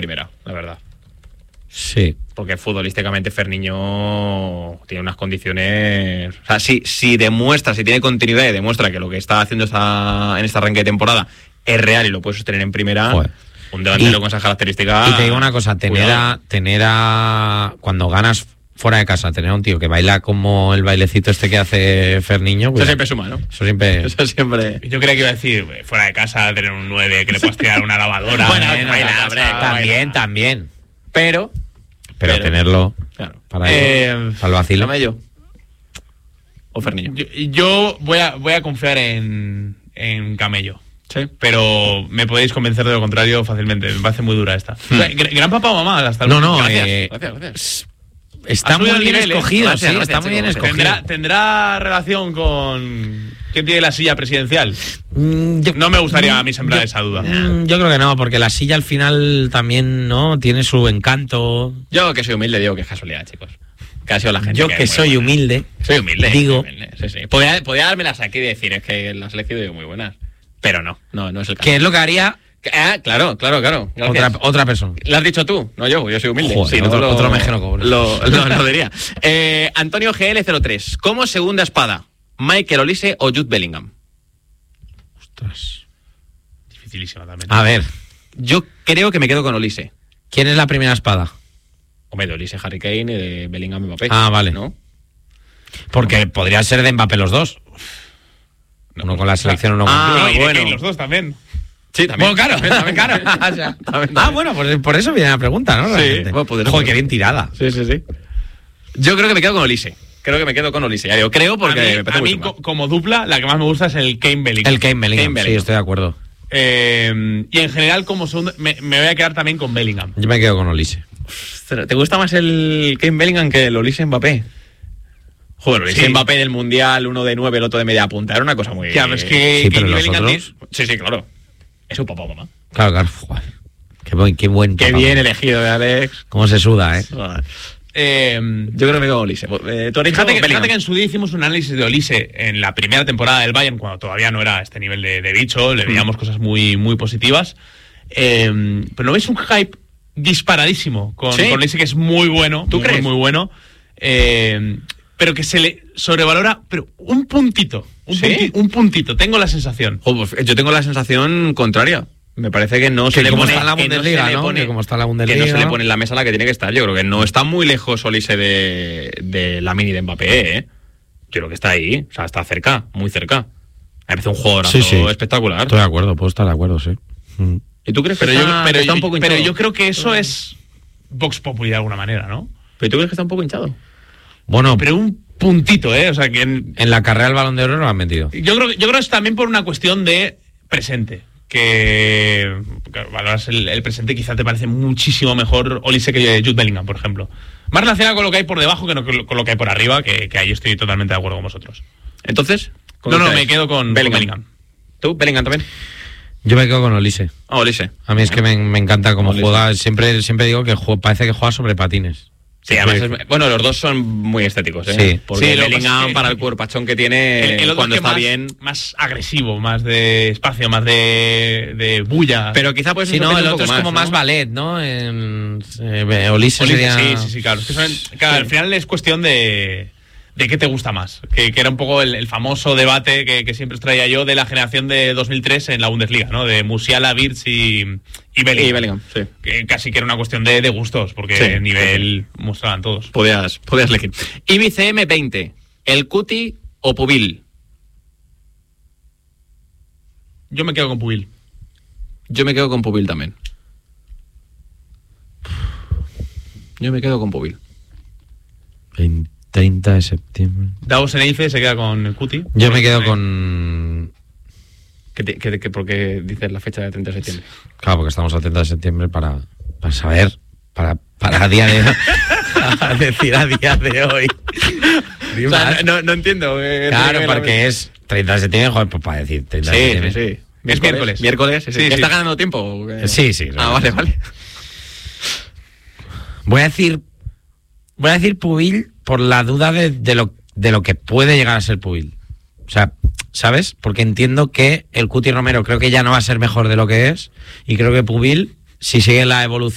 primera, la verdad. Sí. Porque futbolísticamente Ferniño tiene unas condiciones... O sea, si demuestra, si tiene continuidad y demuestra que lo que está haciendo en este arranque de temporada es real y lo puede sostener en primera, Joder. Un delantero con esas características... Y te digo una cosa, tener a cuando ganas fuera de casa, tener a un tío que baila como el bailecito este que hace Ferniño... Eso siempre suma, ¿no? Eso siempre... Yo creía que iba a decir, fuera de casa, tener un 9, que le puedas tirar una lavadora. También. Pero tenerlo claro. para el vacilo. Camello o Ferniño. Yo voy a confiar en Camello. Sí. Pero me podéis convencer de lo contrario fácilmente. Me parece muy dura esta. O sea, gran papá o mamá hasta el momento. Gracias. Está muy bien escogido, gracias, está muy bien escogido. ¿Tendrá relación con quién tiene la silla presidencial? No me gustaría a mí sembrar esa duda. Yo creo que no, porque la silla al final también, ¿no? Tiene su encanto. Yo que soy humilde digo que es casualidad, chicos. Que ha sido la gente. Yo que soy humilde. Soy humilde. Digo. Sí. Podía dármelas aquí y decir, es que las he elegido muy buenas. Pero no es el caso. ¿Qué es lo que haría? Claro. Otra persona. ¿Lo has dicho tú? No yo soy humilde. Joder, sí, otro mejero cobro. Lo diría. Antonio GL03. ¿Cómo segunda espada? ¿Michael Olise o Jude Bellingham? Ostras. Dificilísima también. A ver. Yo creo que me quedo con Olise. ¿Quién es la primera espada? Hombre, de Olise Harry Kane y de Bellingham Mbappé. Ah, vale. ¿No? Porque podría ser de Mbappé los dos. Uno con la selección, uno con... y de Kane los dos también. Sí, también. Bueno, claro. Bueno, pues por eso viene la pregunta, ¿no? Sí. Joder, qué bien tirada. Sí. Yo creo que me quedo con Olise. Ya digo, creo porque a mí como dupla, la que más me gusta es el Kane Bellingham. El Kane Bellingham, sí, estoy de acuerdo. Y en general, como segundo, me voy a quedar también con Bellingham. Yo me quedo con Olise. ¿Te gusta más el Kane Bellingham que el Olise Mbappé? Joder, Olise Mbappé del Mundial, uno de 9, el otro de media punta. Era una cosa muy... Ya, es que pero los otros... Sí, claro. Es un papá, mamá. Claro. Joder. Qué buen papá. Qué bien elegido de Alex. Cómo se suda, ¿eh? Yo creo que me quedo con Olise. Fíjate que en su día hicimos un análisis de Olise en la primera temporada del Bayern, cuando todavía no era este nivel de bicho, le veíamos cosas muy, muy positivas. Pero ¿no ves un hype disparadísimo con Olise, que es muy bueno? ¿Tú crees? Muy bueno. Pero que se le sobrevalora, pero un puntito. Un puntito, tengo la sensación. Yo tengo la sensación contraria. Me parece que no se le pone en la Bundesliga, ¿no? Que como está la Bundesliga, que no se le pone en la mesa la que tiene que estar. Yo creo que no está muy lejos Olise de Lamine y de Mbappé, ¿eh? Yo creo que está ahí, o sea, está cerca, muy cerca. Me parece un jugadorazo espectacular. Estoy de acuerdo, puedo estar de acuerdo, sí. ¿Y tú crees que está un poco hinchado? Pero yo creo que eso es Vox Populi de alguna manera, ¿no? ¿Pero tú crees que está un poco hinchado? Bueno, pero un puntito, o sea que en la carrera del Balón de Oro lo han metido. Yo creo que es también por una cuestión de presente, que valoras el presente, quizá te parece muchísimo mejor Olise que Jude Bellingham, por ejemplo. Más relacionado con lo que hay por debajo que no con lo que hay por arriba, que ahí estoy totalmente de acuerdo con vosotros. Entonces, me quedo con Bellingham. ¿Tú, Bellingham también? Yo me quedo con Olise. Olise. A mí es que me encanta cómo juega. Siempre digo que parece que juega sobre patines. Sí, además los dos son muy estéticos, ¿eh? Sí. Porque Bellingham, para el cuerpachón que tiene, el cuando está bien... Más agresivo, más de espacio, más de bulla. Pero quizá puede ser el otro es como más ballet, ¿no? Olise sería... Sí, claro. Es que al final es cuestión de qué te gusta más. Que era un poco el famoso debate que siempre os traía yo de la generación de 2003 en la Bundesliga, ¿no? De Musiala, Wirtz y Bellingham. Y Bellingham, sí. Que casi que era una cuestión de gustos, porque el nivel mostraban todos. Podías elegir. IBCM 20, ¿el Cuti o Pubil? Yo me quedo con Pubil. Yo me quedo con Pubil también. Yo me quedo con Pubil. 30 de septiembre. Davos Eneice se queda con el Cuti. Yo me quedo con... ¿Por qué dices la fecha de 30 de septiembre? Claro, porque estamos a 30 de septiembre para saber, para a día de hoy. A decir a día de hoy. O sea, no entiendo. Claro, porque es 30 de septiembre, joder, pues para decir 30 de septiembre. Sí. Es miércoles. Miércoles, sí. ¿Está ganando tiempo? Sí. Vale. Voy a decir Pubil por la duda de lo que puede llegar a ser Pubil. O sea, ¿sabes? Porque entiendo que el Cuti Romero creo que ya no va a ser mejor de lo que es, y creo que Pubil, si sigue la evolución